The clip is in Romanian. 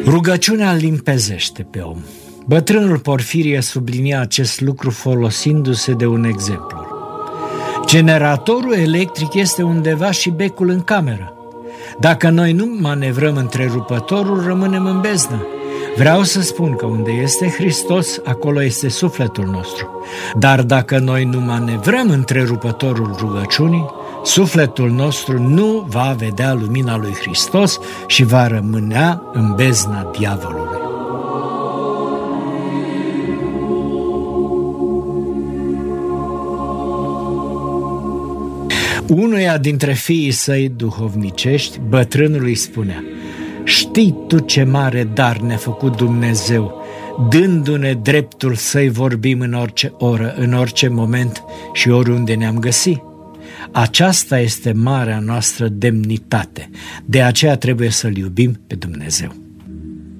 Rugăciunea îl limpezește pe om. Bătrânul Porfirie sublinia acest lucru folosindu-se de un exemplu. Generatorul electric este undeva și becul în cameră. Dacă noi nu manevrăm întrerupătorul, rămânem în beznă. Vreau să spun că unde este Hristos, acolo este sufletul nostru. Dar dacă noi nu manevrăm întrerupătorul rugăciunii, sufletul nostru nu va vedea lumina lui Hristos și va rămânea în bezna diavolului. Unuia dintre fiii săi duhovnicești, bătrânul îi spunea: știi tu ce mare dar ne-a făcut Dumnezeu, dându-ne dreptul să-i vorbim în orice oră, în orice moment și oriunde ne-am găsit? Aceasta este marea noastră demnitate, de aceea trebuie să-L iubim pe Dumnezeu.